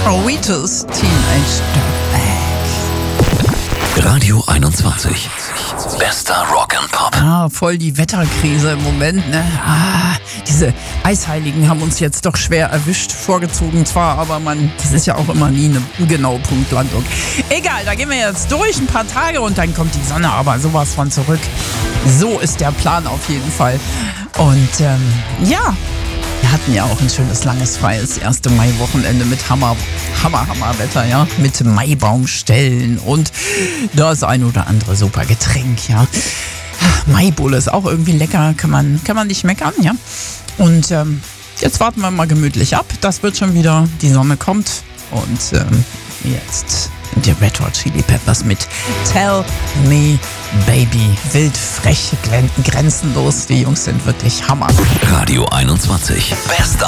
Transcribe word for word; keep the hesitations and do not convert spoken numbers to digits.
Wheatus, Teenage Dirtbag. Radio einundzwanzig. Bester Rock'n'Pop. Ah, voll die Wetterkrise im Moment, ne? Ah, diese Eisheiligen haben uns jetzt doch schwer erwischt, vorgezogen zwar, aber man, das ist ja auch immer nie eine genaue Punktlandung. Egal, da gehen wir jetzt durch ein paar Tage und dann kommt die Sonne aber sowas von zurück. So ist der Plan auf jeden Fall. Und ähm, ja, wir hatten ja auch ein schönes, langes, freies erste Mai-Wochenende mit Hammer, Hammer, Hammer-Wetter, ja, mit Maibaumstellen und das ein oder andere super Getränk, ja. Maibulle ist auch irgendwie lecker, kann man, kann man nicht meckern, ja. Und ähm, jetzt warten wir mal gemütlich ab, das wird schon wieder, die Sonne kommt und ähm, jetzt die Red Hot Chili Peppers mit Tell Me Baby. Wild, frech, grenzenlos, die Jungs sind wirklich Hammer. Radio einundzwanzig. Bester